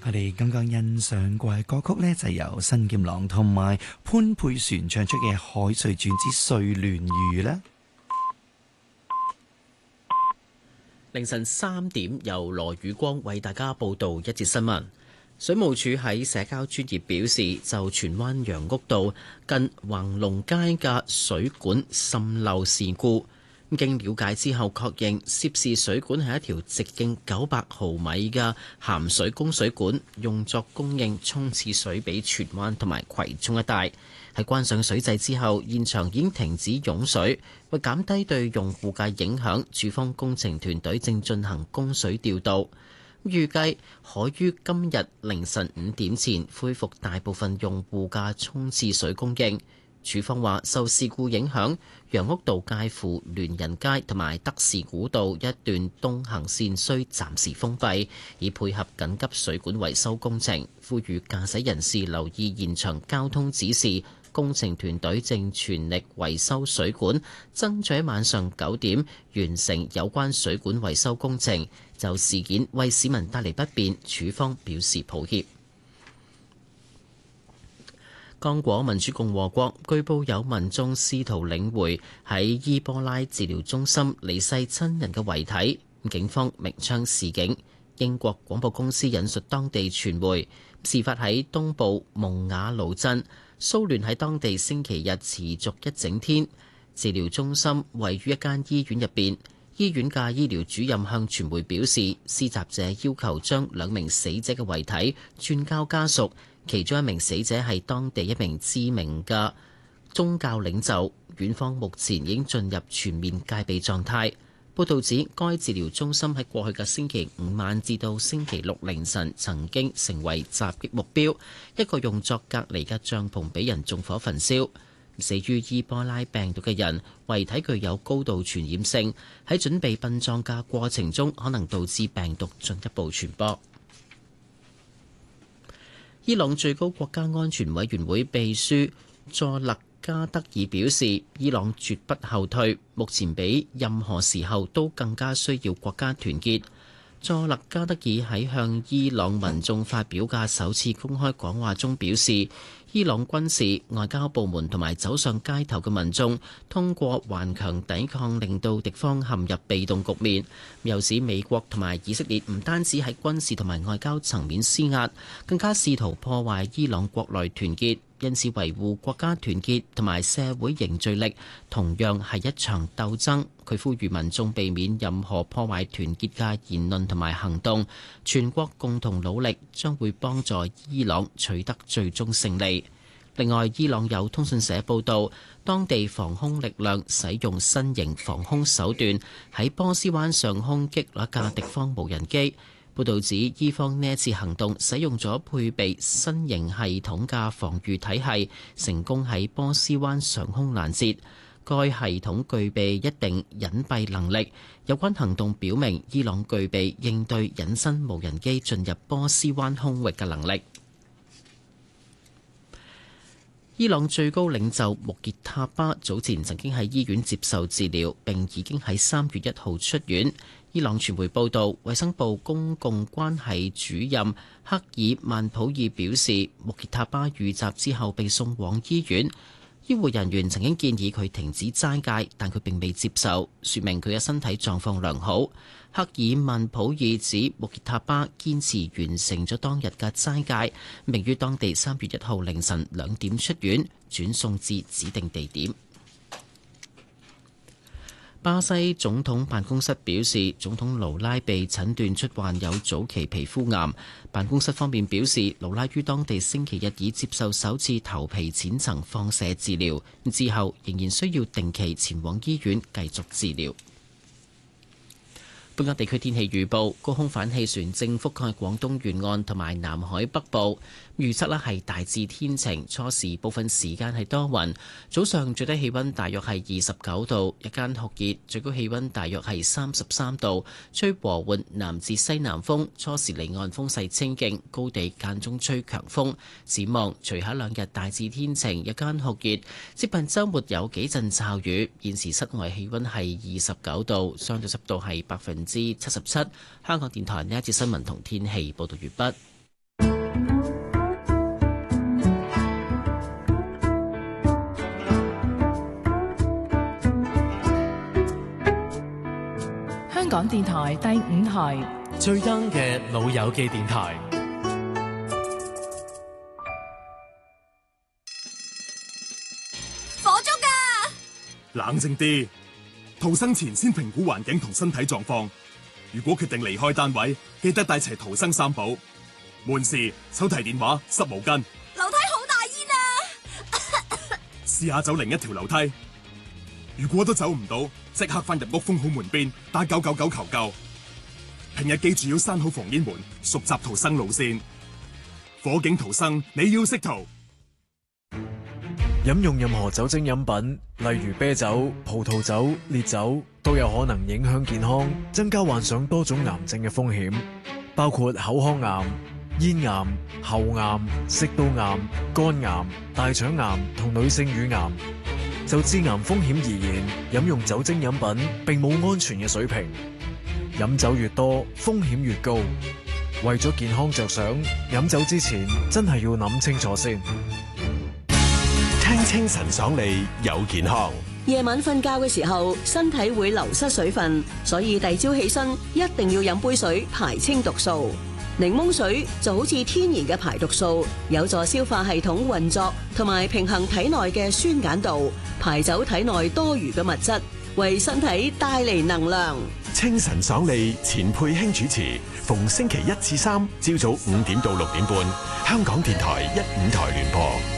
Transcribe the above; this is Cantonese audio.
我哋剛剛欣賞過嘅歌曲呢，就係由新劍郎同埋潘佩璇唱出嘅《海瑞傳之睡蓮魚》啦。 凌晨3點，由羅宇光為大家報道一節新聞。水務署喺社交專頁表示，就荃灣楊屋道近橫龍街嘅水管滲漏事故，經了解之後確認涉事水管係一條直徑900毫米嘅鹹水供水管，用作供應沖廁水俾荃灣同埋葵涌一帶。喺關上水掣之後，現場已經停止湧水，為減低對用戶嘅影響，署方工程團隊正進行供水調度，預計可於今日凌晨5點前恢復大部分用戶嘅沖廁水供應。署方話，受事故影響，楊屋道介乎聯仁街同埋德士古道一段東行線需暫時封閉，以配合緊急水管維修工程。呼籲駕駛人士留意現場交通指示。工程團隊正全力維修水管，爭取晚上9點完成有關水管維修工程。就事件為市民帶嚟不便，署方表示抱歉。剛果民主共和國據報有民眾試圖領回喺伊波拉治療中心離世親人嘅遺體，警方鳴槍示警。英國廣播公司引述當地傳媒，事發喺東部蒙瓦盧鎮。騷亂喺當地星期日持續一整天。治療中心位於一間醫院入邊，醫院嘅醫療主任向傳媒表示，施襲者要求將2名死者嘅遺體轉交家屬，其中1名死者係當地一名知名嘅宗教領袖。院方目前已經進入全面戒備狀態。報導指，該治療中心喺過去嘅星期5晚至到星期6凌晨曾經成為襲擊目標，一個用作隔離嘅帳篷俾人縱火焚燒。死於伊波拉病毒嘅人遺體具有高度傳染性，喺準備殯葬嘅過程中可能導致病毒進一步傳播。伊朗最高國家安全委員會秘書佐勒加德爾表示，伊朗絕不後退，目前比任何時候都更加需要國家團結。佐勒加德爾喺向伊朗民眾發表嘅首次公開講話中表示，伊朗軍事、外交部門同埋走上街頭嘅民眾通過頑強抵抗令到敵方陷入被動局面，又使美國同埋以色列唔單止喺軍事同埋外交層面施壓，更加試圖破壞伊朗國內團結。因此，維護國家團結同埋社會凝聚力同樣係一場鬥爭。佢呼籲民眾避免任何破壞團結嘅言論同埋行動，全國共同努力將會幫助伊朗取得最終勝利。另外，伊朗有通訊社報道，當地防空力量使用新型防空手段喺波斯灣上空擊落一架敵方無人機。報導指，伊方呢一次行動使用咗配備新型系統嘅防禦體系，成功喺波斯灣上空攔截。該系統具備一定隱蔽能力。有關行動表明，伊朗具備應對隱身無人機進入波斯灣空域嘅能力。伊朗最高領袖穆傑塔巴早前曾經喺醫院接受治療，並已經喺3月1號出院。伊朗傳媒報道，衛生部公共關係主任克爾曼普爾表示，穆傑塔巴遇襲之後被送往醫院。醫護人員曾經建議佢停止齋戒，但佢並未接受，說明佢嘅身體狀況良好。克爾曼普爾指穆傑塔巴堅持完成咗當日嘅齋戒，並於當地3月1號凌晨2點出院，轉送至指定地點。巴西總統辦公室表示，總統盧拉被診斷出患有早期皮膚癌。辦公室方面表示，盧拉於當地星期日已接受首次頭皮淺層放射治療，之後仍然需要定期前往醫院繼續治療。本港地區天氣預報，高空反氣旋正覆蓋廣東沿岸同埋南海北部，預測呢係大致天晴，初時部分時間係多雲，早上最低氣溫大約係29度，日間酷熱，最高氣溫大約係33度，吹和緩南至西南風，初時離岸風勢清勁，高地間中吹強風。展望隨後2日大致天晴，日間酷熱，接近週末有幾陣驟雨。現時室外氣溫係29度，相對濕度係77%。香港電台呢一節新聞同天氣報道完畢。 香港電台第5台最 young 嘅老友記電台。 火燭㗎！ 冷靜啲，逃生前先評估環境同身體狀況。如果決定離開單位，記得帶齊逃生三寶：門匙、手提電話、濕毛巾。 樓梯好大煙啊！ 試下走另一條樓梯。如果都走唔到，即刻翻入屋封好門邊，打999求救。平日記住要閂好防煙門，熟習逃生路線。火警逃生，你要識逃。 飲用任何酒精飲品，例如啤酒、葡萄酒、烈酒，都有可能影響健康，增加患上多種癌症嘅風險，包括口腔癌、咽癌、喉癌、食道癌、肝癌、大腸癌同女性乳癌。就致癌風險而言，飲用酒精飲品並冇安全嘅水平，飲酒越多，風險越高。為咗健康着想，飲酒之前真係要諗清楚先。 聽清晨爽利有健康。 夜晚瞓覺嘅時候，身體會流失水分，所以第二朝起身一定要飲杯水排清毒素。檸檬水就好似天然嘅排毒素，有助消化系統運作同埋平衡體內嘅酸鹼度，排走體內多餘嘅物質，為身體帶嚟能量。 清晨爽利，錢佩卿主持，逢星期1至3朝早5點到6點半，香港電台1、5台聯播。